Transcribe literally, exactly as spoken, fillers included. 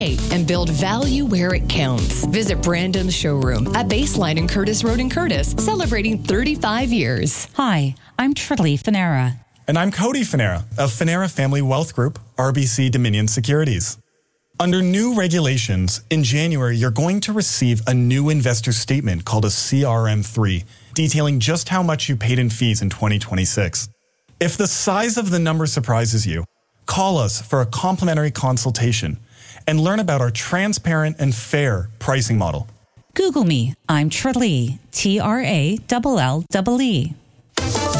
and build value where it counts. Visit Brandon's showroom at Baseline and Curtis Road in Curtis, celebrating thirty-five years. Hi, I'm Trilly Finera. And I'm Cody Finera of Finera Family Wealth Group, R B C Dominion Securities. Under new regulations, in January, you're going to receive a new investor statement called a C R M three, detailing just how much you paid in fees in twenty twenty-six. If the size of the number surprises you, call us for a complimentary consultation and learn about our transparent and fair pricing model. Google me. I'm Trilly, T R A L L E E.